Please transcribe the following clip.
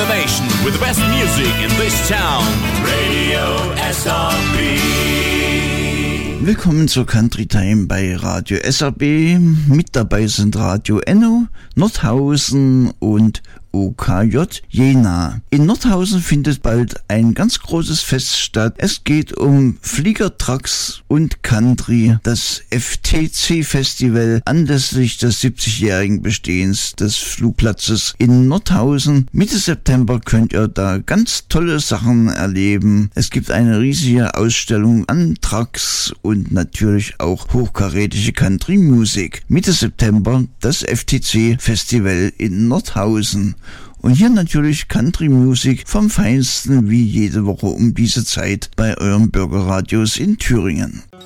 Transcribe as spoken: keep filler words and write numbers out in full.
nation with the best music in this town. Radio S R B. Willkommen zur Country Time bei Radio S R B. Mit dabei sind Radio Enno, Nordhausen und O K J Jena. In Nordhausen findet bald ein ganz großes Fest statt. Es geht um Fliegertrucks und Country, das F T C-Festival anlässlich des siebzigjährigen Bestehens des Flugplatzes in Nordhausen. Mitte September könnt ihr da ganz tolle Sachen erleben. Es gibt eine riesige Ausstellung an Trucks und natürlich auch hochkarätige Country-Musik. Mitte September das F T C-Festival in Nordhausen. Und hier natürlich Country-Musik vom Feinsten wie jede Woche um diese Zeit bei euren Bürgerradios in Thüringen.